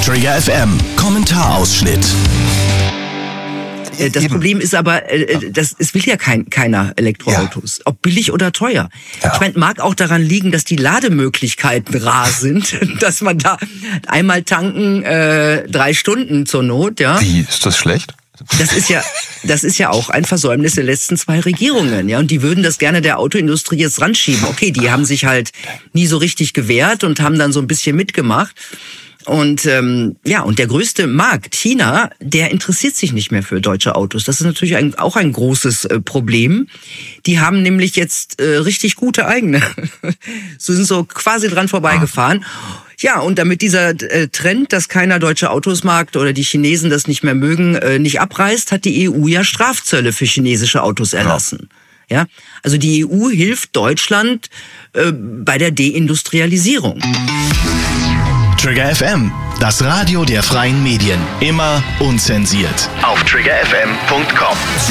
Trigger FM, Kommentarausschnitt. Das Problem ist aber, es will ja keiner Elektroautos, ob billig oder teuer. Ja. Ich meine, mag auch daran liegen, dass die Lademöglichkeiten rar sind, dass man da einmal tanken 3 Stunden zur Not. Ja. Wie, ist das schlecht? Das ist ja auch ein Versäumnis der letzten 2 Regierungen, ja, und die würden das gerne der Autoindustrie jetzt ranschieben. Okay, die haben sich halt nie so richtig gewehrt und haben dann so ein bisschen mitgemacht. Und und der größte Markt, China, der interessiert sich nicht mehr für deutsche Autos. Das ist natürlich auch ein großes Problem. Die haben nämlich jetzt richtig gute eigene. So sind so quasi dran vorbeigefahren. Ja, und damit dieser Trend, dass keiner deutsche Autos mag oder die Chinesen das nicht mehr mögen, nicht abreißt, hat die EU ja Strafzölle für chinesische Autos erlassen. Ja, also die EU hilft Deutschland bei der Deindustrialisierung. Trigger FM, das Radio der freien Medien. Immer unzensiert. Auf triggerfm.com.